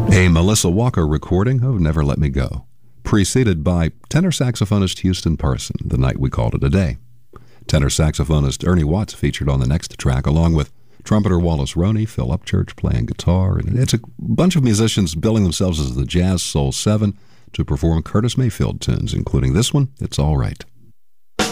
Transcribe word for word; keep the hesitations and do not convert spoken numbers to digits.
A Melissa Walker recording of Never Let Me Go, preceded by tenor saxophonist Houston Person, The Night We Called It a Day. Tenor saxophonist Ernie Watts featured on the next track, along with trumpeter Wallace Roney, Phil Upchurch playing guitar. And it's a bunch of musicians billing themselves as the Jazz Soul Seven to perform Curtis Mayfield tunes, including this one, It's All Right.